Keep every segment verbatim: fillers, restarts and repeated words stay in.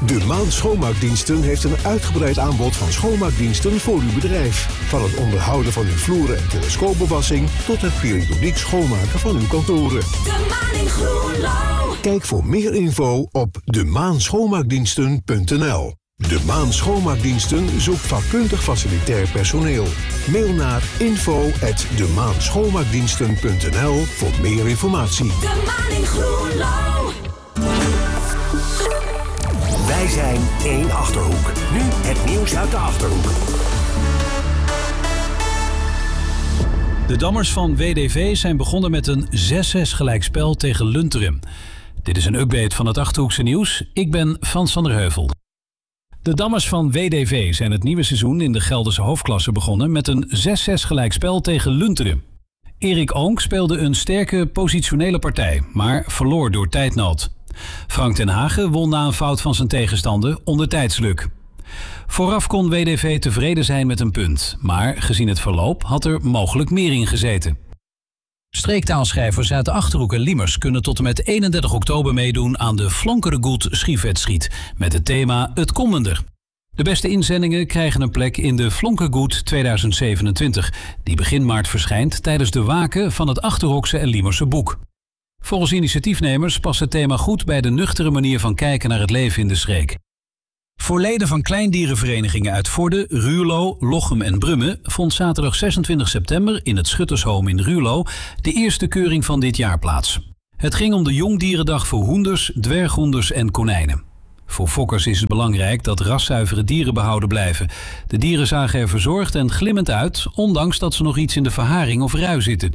De Maan Schoonmaakdiensten heeft een uitgebreid aanbod van schoonmaakdiensten voor uw bedrijf. Van het onderhouden van uw vloeren en telescoopbewassing tot het periodiek schoonmaken van uw kantoren. De Maan in Groenlo. Kijk voor meer info op de maan schoonmaakdiensten punt n l. De Maan Schoonmaakdiensten zoekt vakkundig facilitair personeel. Mail naar info at de maan schoonmaakdiensten punt n l voor meer informatie. De Maan in Groenlo. Wij zijn één Achterhoek. Nu het nieuws uit de Achterhoek. De Dammers van W D V zijn begonnen met een zes zes gelijkspel tegen Lunteren. Dit is een update van het Achterhoekse nieuws. Ik ben Frans van der Heuvel. De Dammers van W D V zijn het nieuwe seizoen in de Gelderse hoofdklasse begonnen met een zes zes gelijkspel tegen Lunteren. Erik Oonk speelde een sterke positionele partij, maar verloor door tijdnood. Frank ten Hagen won na een fout van zijn tegenstander onder tijdsluk. Vooraf kon W D V tevreden zijn met een punt, maar gezien het verloop had er mogelijk meer in gezeten. Streektaalschrijvers uit de Achterhoek en Liemers kunnen tot en met eenendertig oktober meedoen aan de Flonkerengoed Schiefwedstrijd met het thema Het Kommender. De beste inzendingen krijgen een plek in de Flonkerengoed tweeduizend zevenentwintig, die begin maart verschijnt tijdens de Waken van het Achterhoekse en Liemerse boek. Volgens initiatiefnemers past het thema goed bij de nuchtere manier van kijken naar het leven in de streek. Voor leden van kleindierenverenigingen uit Vorden, Ruurlo, Lochem en Brummen vond zaterdag zesentwintig september in het Schuttershoom in Ruurlo de eerste keuring van dit jaar plaats. Het ging om de Jongdierendag voor hoenders, dwerghoenders en konijnen. Voor fokkers is het belangrijk dat raszuivere dieren behouden blijven. De dieren zagen er verzorgd en glimmend uit, ondanks dat ze nog iets in de verharing of rui zitten.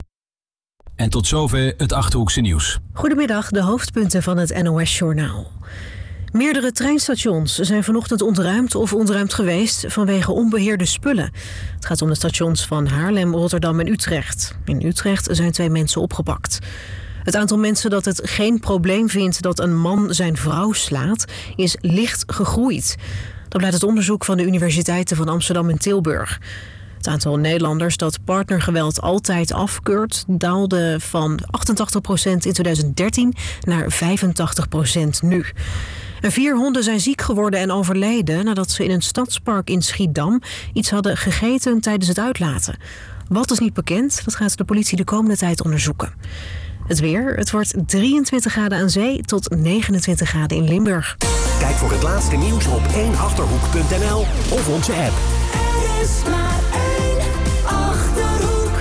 En tot zover het Achterhoekse nieuws. Goedemiddag, de hoofdpunten van het N O S-journaal. Meerdere treinstations zijn vanochtend ontruimd of ontruimd geweest vanwege onbeheerde spullen. Het gaat om de stations van Haarlem, Rotterdam en Utrecht. In Utrecht zijn twee mensen opgepakt. Het aantal mensen dat het geen probleem vindt dat een man zijn vrouw slaat, is licht gegroeid. Dat blijkt uit onderzoek van de universiteiten van Amsterdam en Tilburg. Het aantal Nederlanders dat partnergeweld altijd afkeurt daalde van achtentachtig procent in tweeduizend dertien naar vijfentachtig procent nu. En vier honden zijn ziek geworden en overleden nadat ze in een stadspark in Schiedam iets hadden gegeten tijdens het uitlaten. Wat is niet bekend, dat gaat de politie de komende tijd onderzoeken. Het weer, het wordt drieëntwintig graden aan zee tot negenentwintig graden in Limburg. Kijk voor het laatste nieuws op één achterhoek punt n l of onze app. Er is maar één Achterhoek.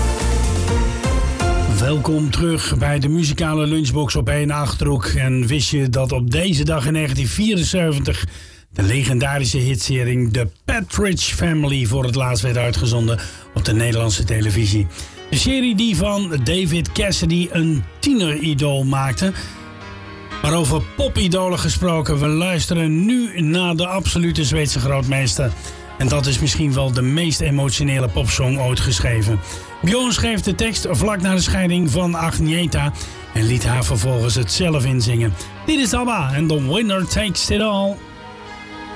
Welkom terug bij de muzikale lunchbox op één Achterhoek. En wist je dat op deze dag in negentien vierenzeventig de legendarische hitserie The Partridge Family voor het laatst werd uitgezonden op de Nederlandse televisie. De serie die van David Cassidy een tieneridool maakte. Maar over popidolen gesproken, we luisteren nu naar de absolute Zweedse grootmeester. En dat is misschien wel de meest emotionele popsong ooit geschreven. Björn schreef de tekst vlak na de scheiding van Agneta en liet haar vervolgens het zelf inzingen. Dit is ABBA en The Winner Takes It All.